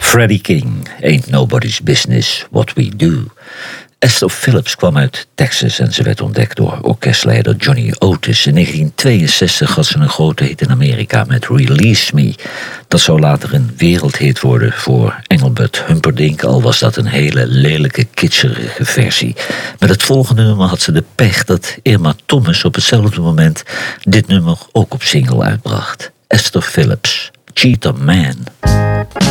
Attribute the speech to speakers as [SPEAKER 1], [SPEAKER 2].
[SPEAKER 1] Freddie King, Ain't Nobody's Business What We Do. Esther Phillips kwam uit Texas en ze werd ontdekt door orkestleider Johnny Otis. In 1962 had ze een grote hit in Amerika met Release Me. Dat zou later een wereldhit worden voor Engelbert Humperdinck, al was dat een hele lelijke, kitscherige versie. Met het volgende nummer had ze de pech dat Irma Thomas op hetzelfde moment dit nummer ook op single uitbracht. Esther Phillips, Cheetah Man.